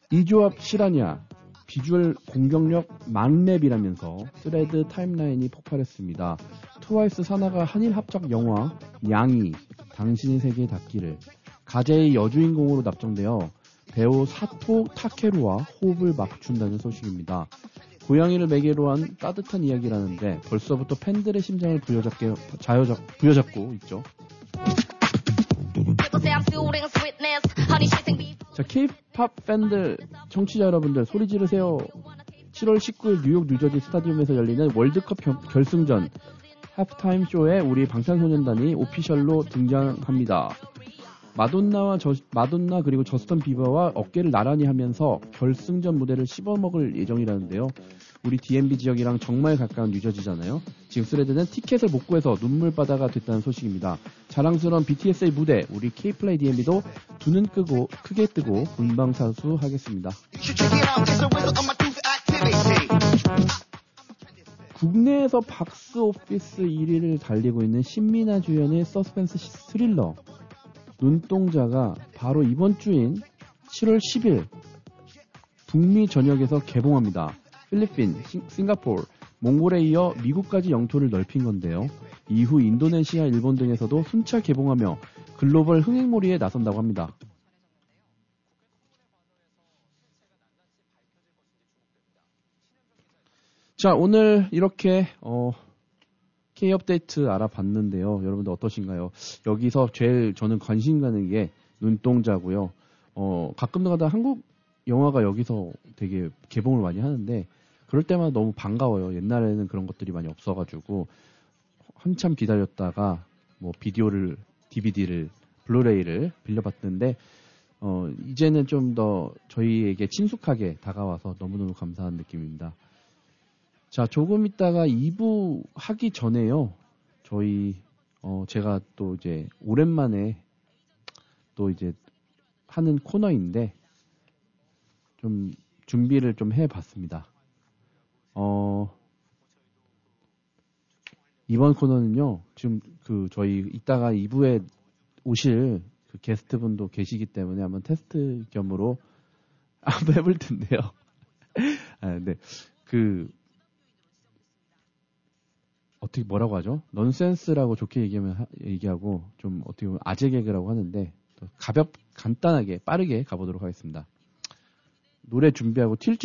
이 조합 실화냐? 비주얼 공격력 만렙이라면서 스레드 타임라인이 폭발했습니다. 트와이스 사나가 한일 합작 영화 양이 당신의 세계에 닿기를 가제의 여주인공으로 납정되어 배우 사토 타케루와 호흡을 맞춘다는 소식입니다. 고양이를 매개로 한 따뜻한 이야기라는데 벌써부터 팬들의 심장을 부여잡고 있죠. 자, K-팝 팬들, 청취자 여러분들 소리 지르세요. 7월 19일 뉴욕 뉴저지 스타디움에서 열리는 월드컵 결승전 하프타임 쇼에 우리 방탄소년단이 오피셜로 등장합니다. 마돈나 그리고 저스턴 비버와 어깨를 나란히 하면서 결승전 무대를 씹어먹을 예정이라는데요. 우리 DMB 지역이랑 정말 가까운 뉴저지잖아요. 지금 스레드는 티켓을 못 구해서 눈물바다가 됐다는 소식입니다. 자랑스러운 BTS의 무대, 우리 K플레이 DMB도 두 눈 크게 뜨고 본방사수하겠습니다. 국내에서 박스오피스 1위를 달리고 있는 신민아 주연의 서스펜스 스릴러 눈동자가 바로 이번 주인 7월 10일 북미 전역에서 개봉합니다. 필리핀, 싱가포르, 몽골에 이어 미국까지 영토를 넓힌 건데요. 이후 인도네시아, 일본 등에서도 순차 개봉하며 글로벌 흥행몰이에 나선다고 합니다. 자, 오늘 이렇게 K-업데이트 알아봤는데요. 여러분들 어떠신가요? 여기서 제일 저는 관심 가는 게 눈동자고요. 가끔가다 한국 영화가 여기서 되게 개봉을 많이 하는데 그럴 때마다 너무 반가워요. 옛날에는 그런 것들이 많이 없어가지고 한참 기다렸다가 뭐 비디오를, DVD를, 블루레이를 빌려봤는데 이제는 좀 더 저희에게 친숙하게 다가와서 너무너무 감사한 느낌입니다. 자, 조금 있다가 2부 하기 전에요. 저희 제가 또 이제 오랜만에 또 이제 하는 코너인데 좀 준비를 좀 해봤습니다. 이번 코너는요, 지금 저희 이따가 2부에 오실 그 게스트분도 계시기 때문에 한번 테스트 겸으로 한번 해볼 텐데요. 네. 어떻게 뭐라고 하죠? 넌센스라고 좋게 얘기하고 좀 어떻게 보면 아재 개그라고 하는데 간단하게 빠르게 가보도록 하겠습니다. 노래 준비하고 튈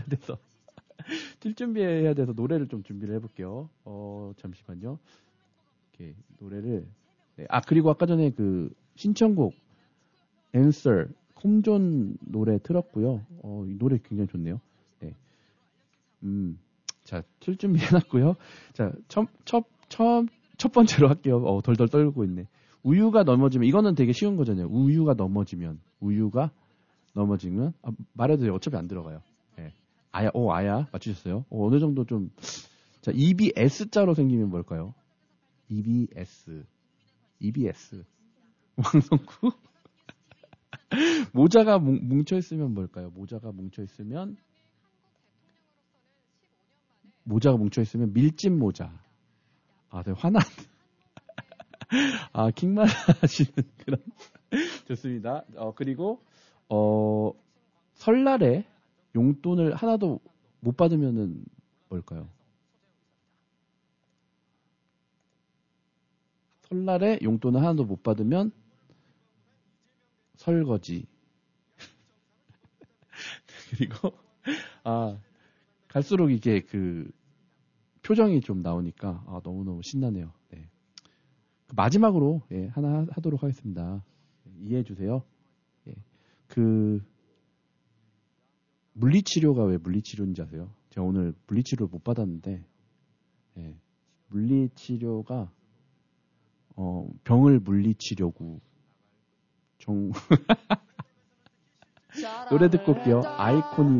준비해야 돼서 노래를 좀 준비를 해볼게요. 잠시만요. 이렇게 노래를 그리고 아까 전에 그 신청곡 Answer 콤존 노래 틀었고요. 이 노래 굉장히 좋네요. 네. 자, 틀 준비 해놨고요. 자, 첫 번째로 할게요. 덜덜 떨고 있네. 우유가 넘어지면, 이거는 되게 쉬운 거잖아요. 우유가 넘어지면, 말해도 돼요. 어차피 안 들어가요. 네. 아야, 맞추셨어요. 어느 정도 좀, 자, 입이 S자로 생기면 뭘까요? EBS. 왕성구? 모자가 뭉쳐있으면 뭘까요? 모자가 뭉쳐있으면 밀짚 모자. 되게 화난. 킹만 하시는 그런. 좋습니다. 그리고, 설날에 용돈을 하나도 못 받으면은 뭘까요? 설날에 용돈을 하나도 못 받으면 설거지. 그리고, 갈수록 이게 표정이 좀 나오니까 너무너무 신나네요. 네. 마지막으로 하나 하도록 하겠습니다. 이해해 주세요. 물리치료가 왜 물리치료인지 아세요? 제가 오늘 물리치료를 못 받았는데 물리치료가 병을 물리치려고 노래 듣고 올게요. 아이콘이